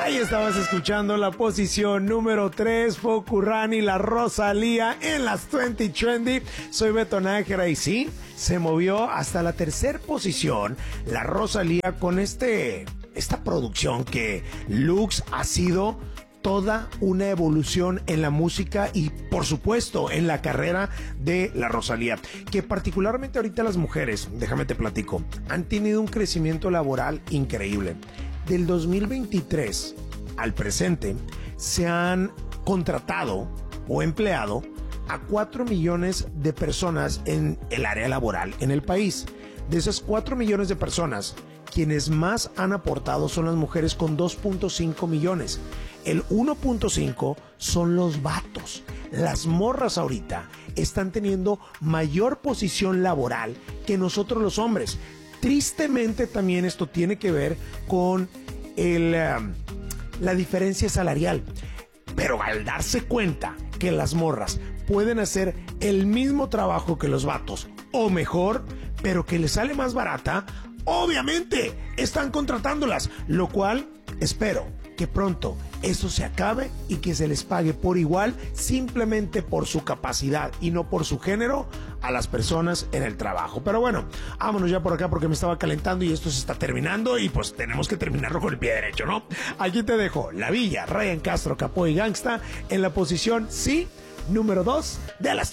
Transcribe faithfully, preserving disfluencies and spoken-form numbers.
Ahí estabas escuchando la posición número tres, Focurrani y la Rosalía en las veinte Trendy. Soy Beto Nájera y sí, se movió hasta la tercera posición la Rosalía con este, esta producción que Lux ha sido toda una evolución en la música y por supuesto en la carrera de la Rosalía, que particularmente ahorita las mujeres, déjame te platico, han tenido un crecimiento laboral increíble. Del dos mil veintitrés al presente se han contratado o empleado a cuatro millones de personas en el área laboral en el país. De esas cuatro millones de personas, quienes más han aportado son las mujeres con dos punto cinco millones. El uno punto cinco son los vatos. Las morras ahorita están teniendo mayor posición laboral que nosotros los hombres. Tristemente también esto tiene que ver con el, um, la diferencia salarial. Pero al darse cuenta que las morras pueden hacer el mismo trabajo que los vatos, o mejor, pero que les sale más barata, obviamente están contratándolas, lo cual espero que pronto eso se acabe y que se les pague por igual, simplemente por su capacidad y no por su género a las personas en el trabajo. Pero bueno, vámonos ya por acá porque me estaba calentando y esto se está terminando y pues tenemos que terminarlo con el pie derecho, ¿no? Aquí te dejo La Villa, Ryan Castro, Capó y Gangsta en la posición, sí, número dos de las